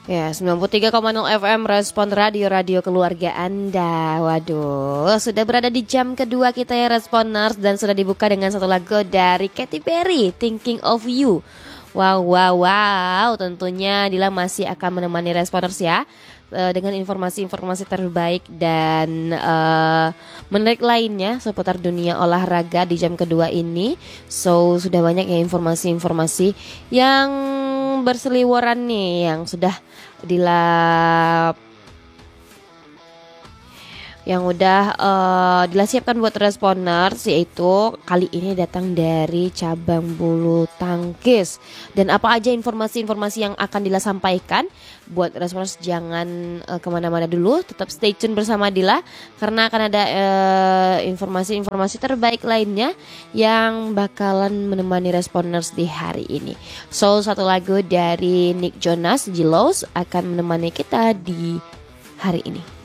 Ya, 93,0 FM Respon Radio keluarga Anda. Waduh, sudah berada di jam kedua kita ya Responers. Dan sudah dibuka dengan satu lagu dari Katy Perry, Thinking of You. Wow, tentunya Dila masih akan menemani Responers ya, dengan informasi-informasi terbaik dan menarik lainnya seputar dunia olahraga di jam kedua ini. So, sudah banyak ya informasi-informasi yang berseliweran nih, yang sudah Dila siapkan buat Responers, yaitu kali ini datang dari cabang bulu tangkis. Dan apa aja informasi-informasi yang akan Dila sampaikan buat Responers, jangan kemana-mana dulu, tetap stay tune bersama Dila karena akan ada informasi-informasi terbaik lainnya yang bakalan menemani Responers di hari ini. So, satu lagu dari Nick Jonas, Jealous akan menemani kita di hari ini.